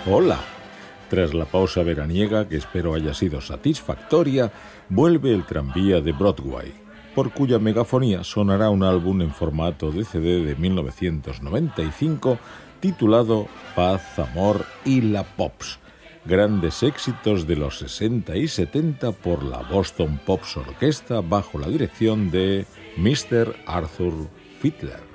Hola. Tras la pausa veraniega, que espero haya sido satisfactoria, vuelve el tranvía de Broadway, por cuya megafonía sonará un álbum en formato de CD de 1995 titulado Paz, Amor y la Pops. Grandes éxitos de los 60 y 70 por la Boston Pops Orquesta bajo la dirección de Mr. Arthur Fiedler.